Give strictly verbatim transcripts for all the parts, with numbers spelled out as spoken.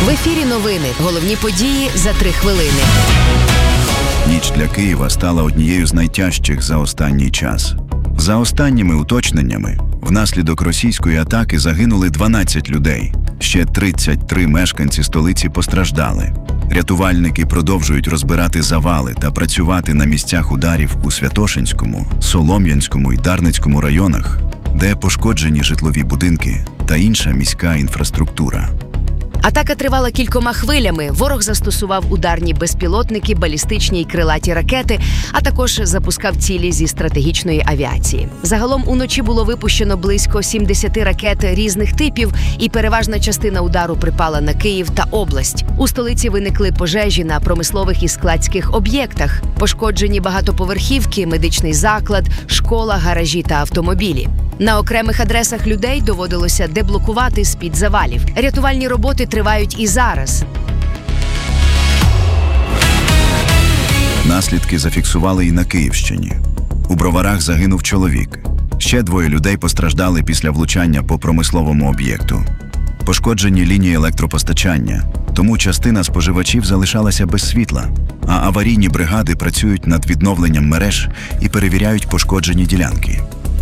В ефірі новини. Головні події за три хвилини. Ніч для Києва стала однією з найтяжчих за останній час. За останніми уточненнями, внаслідок російської атаки загинули дванадцять людей. Ще тридцять три мешканці столиці постраждали. Рятувальники продовжують розбирати завали та працювати на місцях ударів у Святошинському, Солом'янському і Дарницькому районах, де пошкоджені житлові будинки та інша міська інфраструктура. Атака тривала кількома хвилями. Ворог застосував ударні безпілотники, балістичні й крилаті ракети, а також запускав цілі зі стратегічної авіації. Загалом уночі було випущено близько сімдесят ракет різних типів, і переважна частина удару припала на Київ та область. У столиці виникли пожежі на промислових і складських об'єктах. Пошкоджені багатоповерхівки, медичний заклад, школа, гаражі та автомобілі. На окремих адресах людей доводилося деблокувати з-під завалів. Рятувальні роботи тривають і зараз. Наслідки зафіксували і на Київщині. У Броварах загинув чоловік. Ще двоє людей постраждали після влучання по промисловому об'єкту. Пошкоджені лінії електропостачання, тому частина споживачів залишалася без світла, а аварійні бригади працюють над відновленням мереж і перевіряють пошкоджені ділянки.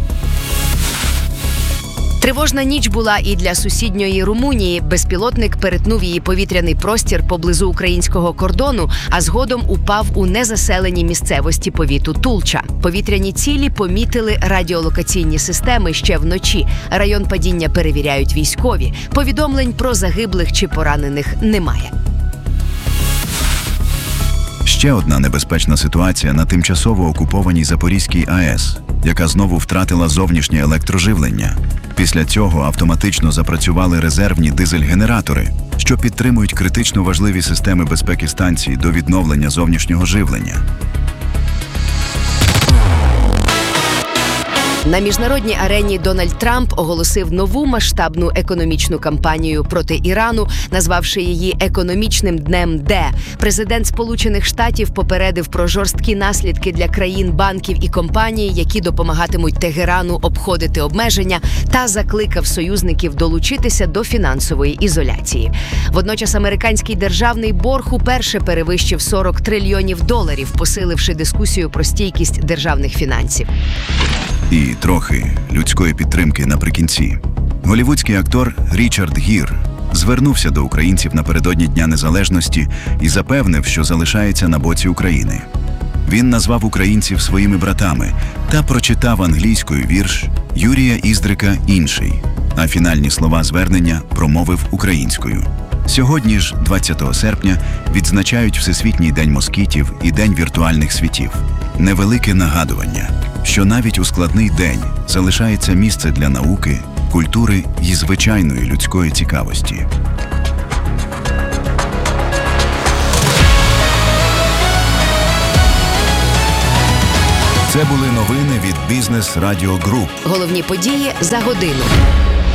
Тривожна ніч була і для сусідньої Румунії. Безпілотник перетнув її повітряний простір поблизу українського кордону, а згодом упав у незаселеній місцевості повіту Тулча. Повітряні цілі помітили радіолокаційні системи ще вночі. Район падіння перевіряють військові. Повідомлень про загиблих чи поранених немає. Ще одна небезпечна ситуація на тимчасово окупованій Запорізькій АЕС, яка знову втратила зовнішнє електроживлення. Після цього автоматично запрацювали резервні дизель-генератори, що підтримують критично важливі системи безпеки станції до відновлення зовнішнього живлення. На міжнародній арені Дональд Трамп оголосив нову масштабну економічну кампанію проти Ірану, назвавши її «економічним днем Д». Президент Сполучених Штатів попередив про жорсткі наслідки для країн, банків і компаній, які допомагатимуть Тегерану обходити обмеження, та закликав союзників долучитися до фінансової ізоляції. Водночас американський державний борг уперше перевищив сорок трильйонів доларів, посиливши дискусію про стійкість державних фінансів. І трохи людської підтримки наприкінці. Голлівудський актор Річард Гір звернувся до українців напередодні Дня Незалежності і запевнив, що залишається на боці України. Він назвав українців своїми братами та прочитав англійською вірш Юрія Іздрика «Інший», а фінальні слова звернення промовив українською. Сьогодні ж, двадцятого серпня, відзначають Всесвітній день москітів і День віртуальних світів. Невелике нагадування, що навіть у складний день залишається місце для науки, культури і звичайної людської цікавості. Це були новини від Бізнес Радіо Груп. Головні події за годину.